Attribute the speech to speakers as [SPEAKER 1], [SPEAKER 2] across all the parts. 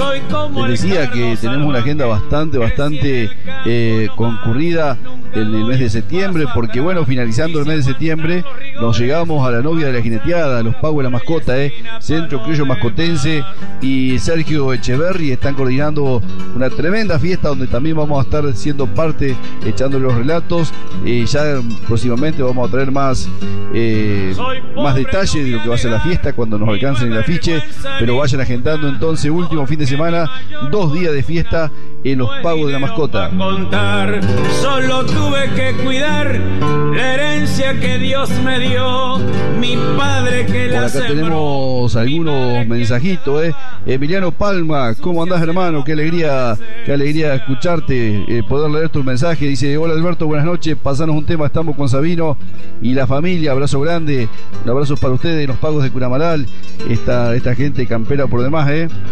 [SPEAKER 1] Les decía que tenemos una agenda bastante concurrida en el mes de septiembre, porque bueno, finalizando el mes de septiembre nos llegamos a la novia de la jineteada, los Pagos de la Mascota, Centro Criollo Mascotense y Sergio Echeverri están coordinando una tremenda fiesta donde también vamos a estar siendo parte, echando los relatos. Ya próximamente vamos a traer más detalles de lo que va a ser la fiesta cuando nos alcancen el afiche, pero vayan agendando entonces último fin de semana, 2 días de fiesta en los Pagos de la Mascota.
[SPEAKER 2] Solo tuve que cuidar la herencia que Dios me dio, mi padre que la
[SPEAKER 1] sembró. Por acá tenemos algunos mensajitos, Emiliano Palma, ¿cómo andás, hermano? Qué alegría escucharte, poder leer tu mensaje. Dice: hola Alberto, buenas noches, pasanos un tema, estamos con Sabino y la familia, abrazo grande, un abrazo para ustedes, los Pagos de Cunamaral, esta gente campera por demás,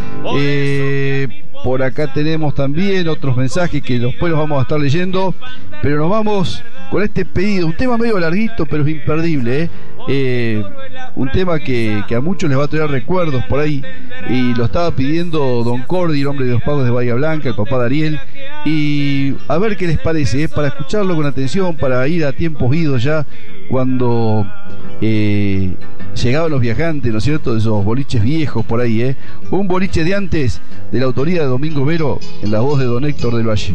[SPEAKER 1] Por acá tenemos también otros mensajes que después los vamos a estar leyendo, pero nos vamos con este pedido, un tema medio larguito pero es imperdible, un tema que a muchos les va a traer recuerdos por ahí, y lo estaba pidiendo Don Cordy, el hombre de los Pagos de Bahía Blanca, el papá de Ariel, y a ver qué les parece, para escucharlo con atención, para ir a tiempos idos ya, cuando llegaban los viajantes, ¿no es cierto?, de esos boliches viejos por ahí, un boliche de antes, de la autoría de Domingo Vero, en la voz de Don Héctor del Valle.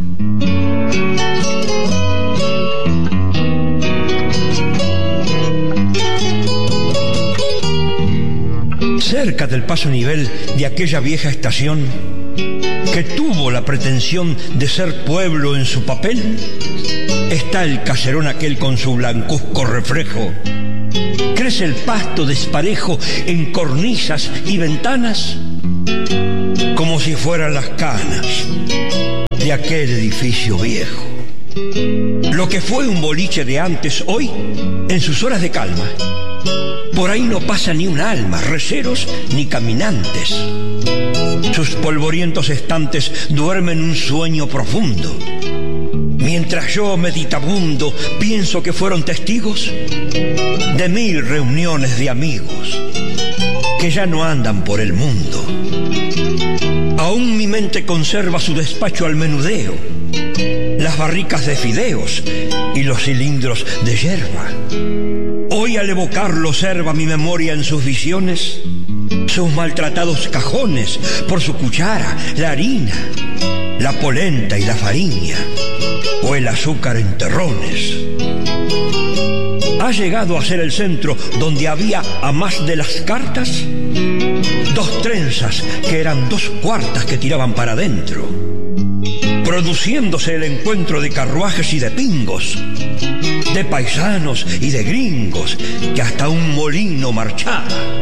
[SPEAKER 3] Cerca del paso nivel de aquella vieja estación que tuvo la pretensión de ser pueblo en su papel, está el caserón aquel con su blancuzco reflejo. Crece el pasto desparejo en cornisas y ventanas, como si fueran las canas de aquel edificio viejo. Lo que fue un boliche de antes, hoy, en sus horas de calma, por ahí no pasa ni un alma, receros ni caminantes. Sus polvorientos estantes duermen un sueño profundo. Mientras yo, meditabundo, pienso que fueron testigos de 1000 reuniones de amigos que ya no andan por el mundo. Aún mi mente conserva su despacho al menudeo, las barricas de fideos y los cilindros de yerba. Hoy al evocarlo observa mi memoria en sus visiones, sus maltratados cajones por su cuchara, la harina, la polenta y la farina, o el azúcar en terrones. Ha llegado a ser el centro donde había, a más de las cartas, 2 trenzas que eran 2 cuartas que tiraban para adentro, produciéndose el encuentro de carruajes y de pingos, de paisanos y de gringos, que hasta un molino marchaba,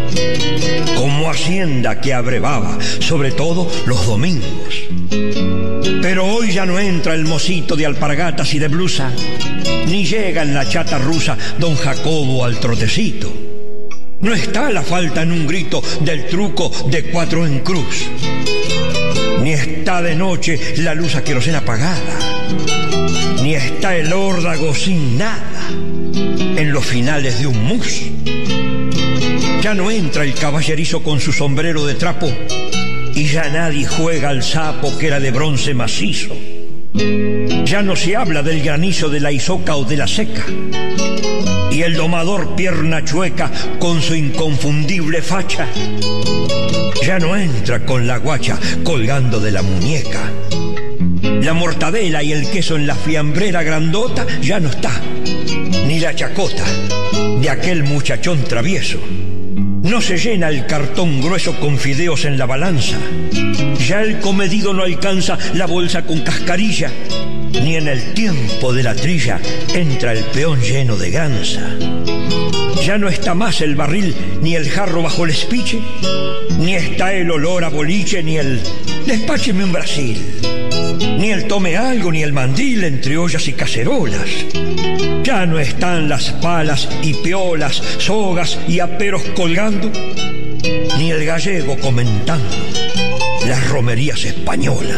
[SPEAKER 3] como hacienda que abrevaba, sobre todo los domingos. Pero hoy ya no entra el mocito de alpargatas y de blusa, ni llega en la chata rusa don Jacobo al trotecito. No está la falta en un grito del truco de 4 en cruz, ni está de noche la luz a querosena apagada, ni está el órdago sin nada en los finales de un mus. Ya no entra el caballerizo con su sombrero de trapo, y ya nadie juega al sapo que era de bronce macizo. Ya no se habla del granizo de la isoca o de la seca, y el domador pierna chueca con su inconfundible facha ya no entra con la guacha colgando de la muñeca. La mortadela y el queso en la fiambrera grandota ya no está, ni la chacota de aquel muchachón travieso. No se llena el cartón grueso con fideos en la balanza, ya el comedido no alcanza la bolsa con cascarilla, ni en el tiempo de la trilla entra el peón lleno de gansa. Ya no está más el barril ni el jarro bajo el espiche, ni está el olor a boliche, ni el despácheme un Brasil, ni el tome algo, ni el mandil entre ollas y cacerolas. Ya no están las palas y piolas, sogas y aperos colgando, ni el gallego comentando las romerías españolas.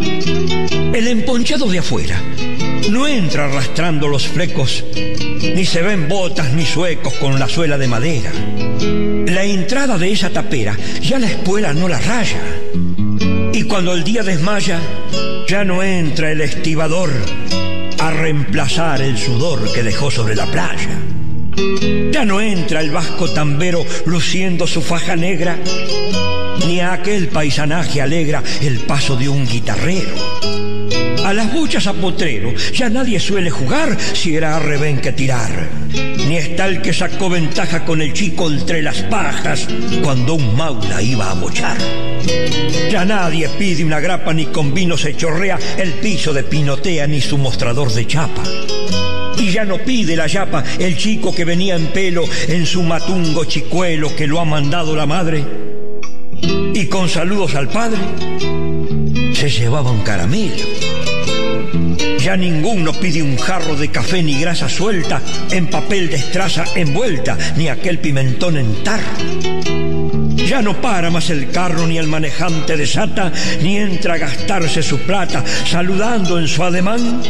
[SPEAKER 3] El emponchado de afuera no entra arrastrando los flecos, ni se ven botas ni suecos con la suela de madera. La entrada de esa tapera ya la espuela no la raya, y cuando el día desmaya, ya no entra el estibador a reemplazar el sudor que dejó sobre la playa. Ya no entra el vasco tambero luciendo su faja negra, ni a aquel paisanaje alegra el paso de un guitarrero. A las buchas a potrero ya nadie suele jugar si era a revén que tirar, ni está el que sacó ventaja con el chico entre las pajas cuando un maula iba a mochar. Ya nadie pide una grapa, ni con vino se chorrea el piso de pinotea, ni su mostrador de chapa. Y ya no pide la yapa el chico que venía en pelo en su matungo chicuelo que lo ha mandado la madre, y con saludos al padre se llevaba un caramelo. Ya ninguno pide un jarro de café ni grasa suelta en papel de estraza envuelta, ni aquel pimentón en tarro. Ya no para más el carro, ni el manejante desata, ni entra a gastarse su plata saludando en su ademán,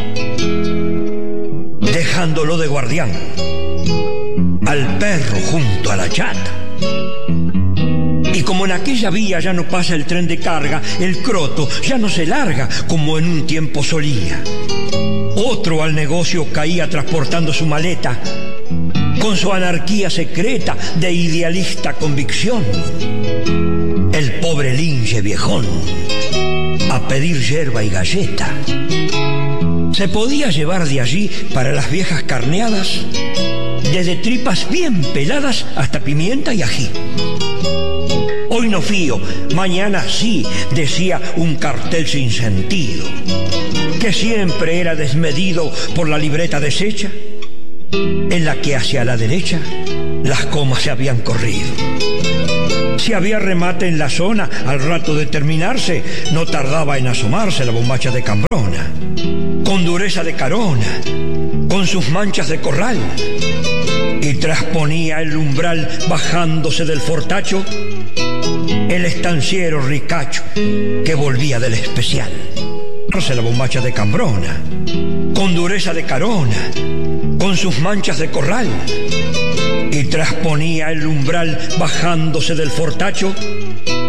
[SPEAKER 3] dejándolo de guardián al perro junto a la chata. Y como en aquella vía ya no pasa el tren de carga, el croto ya no se larga como en un tiempo solía. Otro al negocio caía transportando su maleta, con su anarquía secreta de idealista convicción. El pobre linche viejón a pedir yerba y galleta. Se podía llevar de allí para las viejas carneadas, desde tripas bien peladas hasta pimienta y ají. Hoy no fío, mañana sí, decía un cartel sin sentido, que siempre era desmedido por la libreta deshecha, en la que hacia la derecha las comas se habían corrido. Si había remate en la zona, al rato de terminarse, no tardaba en asomarse la bombacha de Cambrona, con dureza de carona, con sus manchas de corral, y trasponía el umbral bajándose del fortacho el estanciero ricacho que volvía del especial. La bombacha de Cambrona, con dureza de carona, con sus manchas de corral, y trasponía el umbral bajándose del fortacho